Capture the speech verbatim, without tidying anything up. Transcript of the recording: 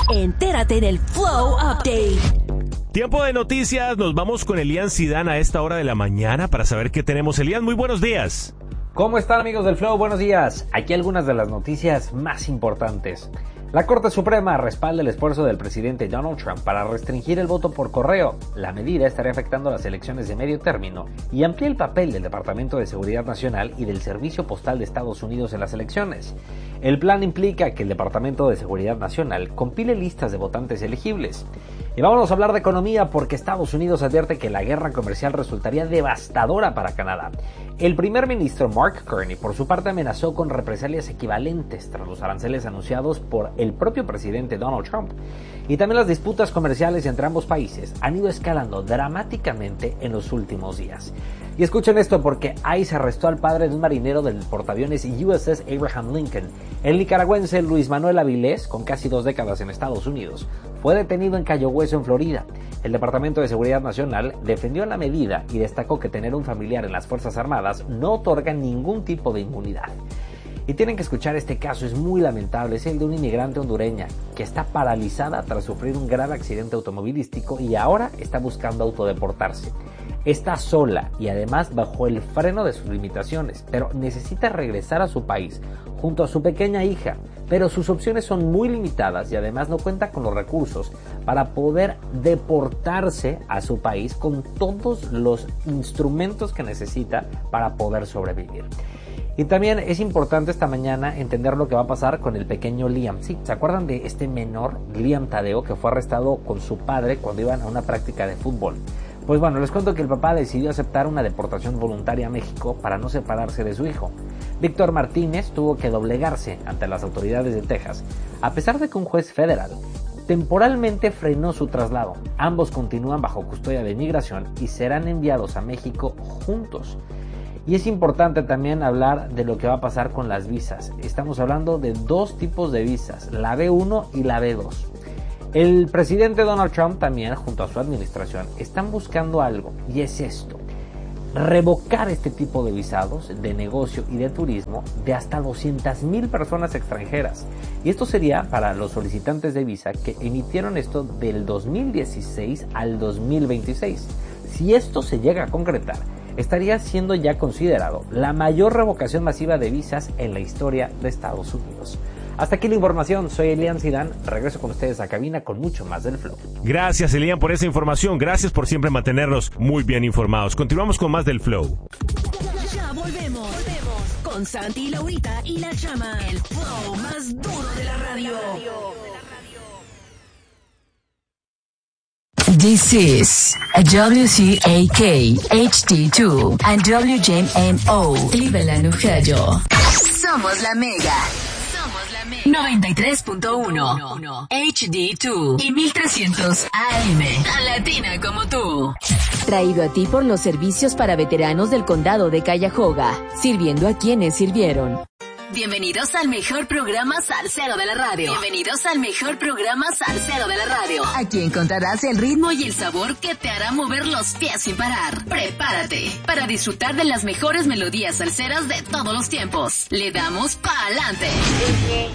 Entérate en el Flow Update. Tiempo de noticias, nos vamos con Elian Zidane a esta hora de la mañana para saber qué tenemos. Elian, muy buenos días. ¿Cómo están, amigos del Flow? Buenos días. Aquí algunas de las noticias más importantes. La Corte Suprema respalda el esfuerzo del presidente Donald Trump para restringir el voto por correo. La medida estaría afectando las elecciones de medio término y amplía el papel del Departamento de Seguridad Nacional y del Servicio Postal de Estados Unidos en las elecciones. El plan implica que el Departamento de Seguridad Nacional compile listas de votantes elegibles. Y vámonos a hablar de economía porque Estados Unidos advierte que la guerra comercial resultaría devastadora para Canadá. El primer ministro Mark Carney, por su parte, amenazó con represalias equivalentes tras los aranceles anunciados por el propio presidente Donald Trump. Y también las disputas comerciales entre ambos países han ido escalando dramáticamente en los últimos días. Y escuchen esto porque ICE arrestó al padre de un marinero del portaaviones U S S Abraham Lincoln. El nicaragüense Luis Manuel Avilés, con casi dos décadas en Estados Unidos, fue detenido en Cayo Hueso, en Florida. El Departamento de Seguridad Nacional defendió la medida y destacó que tener un familiar en las Fuerzas Armadas no otorga ningún tipo de inmunidad. Y tienen que escuchar este caso, es muy lamentable, es el de una inmigrante hondureña que está paralizada tras sufrir un grave accidente automovilístico y ahora está buscando autodeportarse. Está sola y además bajo el freno de sus limitaciones, pero necesita regresar a su país junto a su pequeña hija, pero sus opciones son muy limitadas y además no cuenta con los recursos para poder deportarse a su país con todos los instrumentos que necesita para poder sobrevivir. Y también es importante esta mañana entender lo que va a pasar con el pequeño Liam. Sí, ¿se acuerdan de este menor, Liam Tadeo, que fue arrestado con su padre cuando iban a una práctica de fútbol? Pues bueno, les cuento que el papá decidió aceptar una deportación voluntaria a México para no separarse de su hijo. Víctor Martínez tuvo que doblegarse ante las autoridades de Texas, a pesar de que un juez federal temporalmente frenó su traslado. Ambos continúan bajo custodia de inmigración y serán enviados a México juntos. Y es importante también hablar de lo que va a pasar con las visas. Estamos hablando de dos tipos de visas, la B uno y la B dos. El presidente Donald Trump también, junto a su administración, están buscando algo, y es esto: revocar este tipo de visados de negocio y de turismo de hasta doscientas mil personas extranjeras. Y esto sería para los solicitantes de visa que emitieron esto del dos mil dieciséis al dos mil veintiséis. Si esto se llega a concretar, estaría siendo ya considerado la mayor revocación masiva de visas en la historia de Estados Unidos. Hasta aquí la información, soy Elian Zidane, regreso con ustedes a cabina con mucho más del Flow. Gracias, Elian, por esa información, gracias por siempre mantenernos muy bien informados. Continuamos con más del Flow. Ya volvemos, volvemos con Santi y Laurita y la Chama, el Flow más duro de la radio. This is W C A K H D two and W J M O Cleveland, Ohio. Somos la Mega. Somos la Mega. noventa y tres punto uno H D dos y mil trescientos A M. Tan latina como tú. Traído a ti por los servicios para veteranos del condado de Cuyahoga, sirviendo a quienes sirvieron. Bienvenidos al mejor programa salsero de la radio. Bienvenidos al mejor programa salsero de la radio. Aquí encontrarás el ritmo y el sabor que te hará mover los pies sin parar. Prepárate para disfrutar de las mejores melodías salseras de todos los tiempos. Le damos pa'lante.